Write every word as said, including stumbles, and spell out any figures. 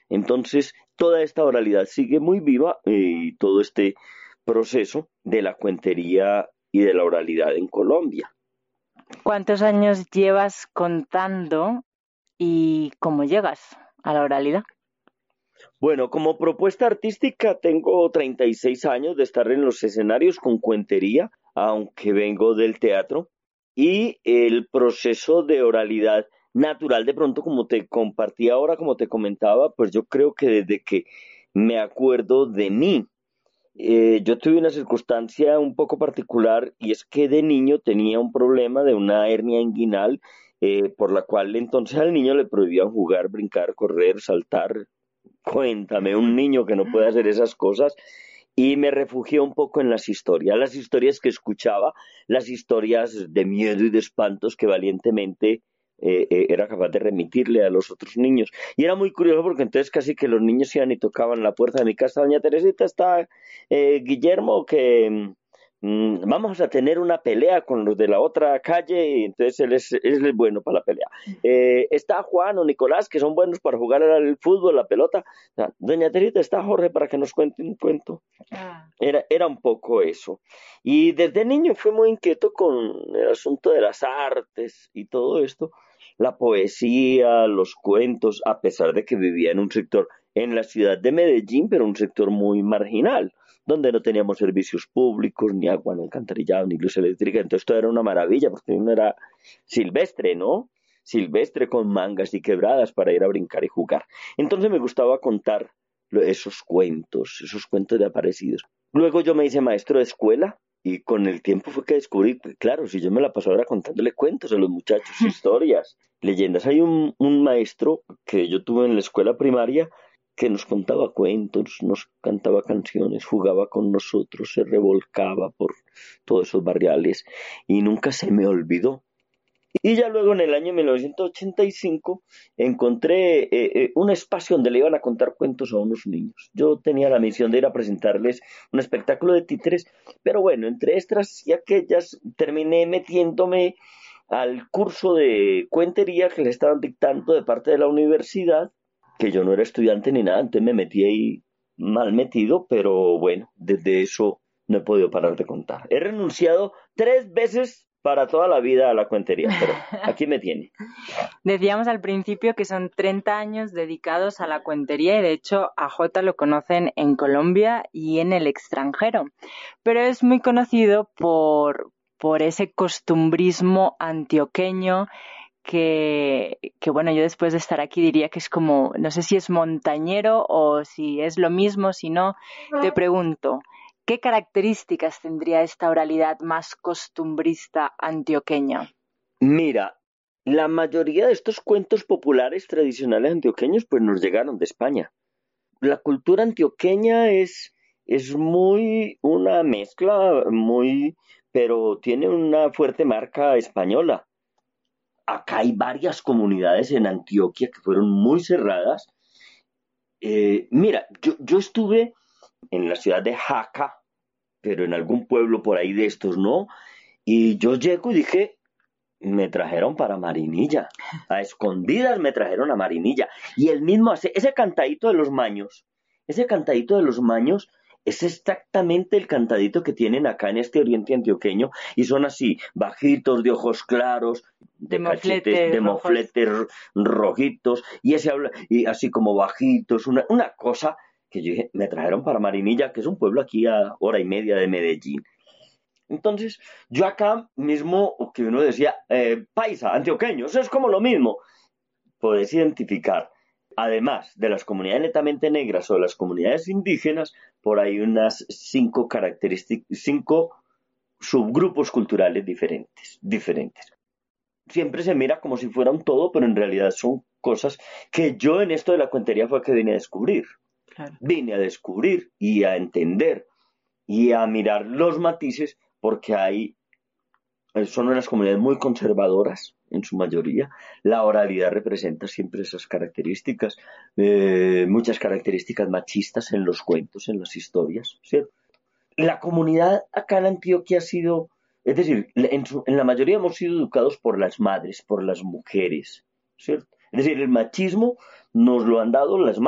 Entonces, toda esta oralidad sigue muy viva y todo este proceso de la cuentería y de la oralidad en Colombia. ¿Cuántos años llevas contando y cómo llegas a la oralidad? Bueno, como propuesta artística tengo treinta y seis años de estar en los escenarios con cuentería, aunque vengo del teatro, y el proceso de oralidad natural, de pronto como te compartí ahora, como te comentaba, pues yo creo que desde que me acuerdo de mí, eh, yo tuve una circunstancia un poco particular y es que de niño tenía un problema de una hernia inguinal, eh, por la cual entonces al niño le prohibían jugar, brincar, correr, saltar. Cuéntame, un niño que no puede hacer esas cosas. Y me refugié un poco en las historias, las historias que escuchaba, las historias de miedo y de espantos que valientemente eh, eh, era capaz de remitirle a los otros niños. Y era muy curioso porque entonces casi que los niños iban y tocaban la puerta de mi casa. Doña Teresita, está eh, Guillermo, que mm, vamos a tener una pelea con los de la otra calle, y entonces él es, él es bueno para la pelea. Eh, está Juan o Nicolás, que son buenos para jugar al fútbol, la pelota. O sea, Doña Teresita, está Jorge para que nos cuente un cuento. Ah. Era, era un poco eso. Y desde niño fui muy inquieto con el asunto de las artes y todo esto, la poesía, los cuentos, a pesar de que vivía en un sector, en la ciudad de Medellín, pero un sector muy marginal, donde no teníamos servicios públicos, ni agua, ni alcantarillado, ni luz eléctrica. Entonces todo era una maravilla, porque uno era silvestre, ¿no? Silvestre con mangas y quebradas para ir a brincar y jugar. Entonces me gustaba contar esos cuentos, esos cuentos de aparecidos. Luego yo me hice maestro de escuela y con el tiempo fue que descubrí, claro, si yo me la paso ahora contándole cuentos a los muchachos, historias, leyendas. Hay un, un maestro que yo tuve en la escuela primaria que nos contaba cuentos, nos cantaba canciones, jugaba con nosotros, se revolcaba por todos esos barriales y nunca se me olvidó. Y ya luego en el año mil novecientos ochenta y cinco encontré eh, eh, un espacio donde le iban a contar cuentos a unos niños. Yo tenía la misión de ir a presentarles un espectáculo de títeres, pero bueno, entre estas y aquellas terminé metiéndome al curso de cuentería que le estaban dictando de parte de la universidad, que yo no era estudiante ni nada, entonces me metí ahí mal metido, pero bueno, desde eso no he podido parar de contar. He renunciado tres veces para toda la vida a la cuentería, pero aquí me tiene. Decíamos al principio que son treinta años dedicados a la cuentería y de hecho a Jota lo conocen en Colombia y en el extranjero, pero es muy conocido por, por ese costumbrismo antioqueño que, que, bueno, yo después de estar aquí diría que es como, no sé si es montañero o si es lo mismo, si no, te pregunto, ¿qué características tendría esta oralidad más costumbrista antioqueña? Mira, la mayoría de estos cuentos populares tradicionales antioqueños pues nos llegaron de España. La cultura antioqueña es, es muy una mezcla, muy, pero tiene una fuerte marca española. Acá hay varias comunidades en Antioquia que fueron muy cerradas. Eh, mira, yo, yo estuve en la ciudad de Jaca, pero en algún pueblo por ahí de estos, ¿no? Y yo llego y dije, me trajeron para Marinilla, a escondidas me trajeron a Marinilla. Y el mismo hace, ese cantadito de los maños, ese cantadito de los maños es exactamente el cantadito que tienen acá en este oriente antioqueño y son así, bajitos, de ojos claros, De de cachetes, mofletes de rojos. mofletes rojitos y ese habla, y así como bajitos, una, una cosa que yo dije, me trajeron para Marinilla, que es un pueblo aquí a hora y media de Medellín. Entonces, yo acá mismo, que uno decía, eh, paisa, antioqueño, eso es como lo mismo. Podés identificar, además de las comunidades netamente negras o las comunidades indígenas, por ahí unas cinco características, cinco subgrupos culturales diferentes, diferentes. Siempre se mira como si fuera un todo, pero en realidad son cosas que yo en esto de la cuentería fue que vine a descubrir. Claro. Vine a descubrir y a entender y a mirar los matices porque hay son unas comunidades muy conservadoras en su mayoría. La oralidad representa siempre esas características, eh, muchas características machistas en los cuentos, en las historias, ¿cierto? La comunidad acá en Antioquia ha sido, es decir, en, su, en la mayoría hemos sido educados por las madres, por las mujeres, ¿cierto? Es decir, el machismo nos lo han dado las madres.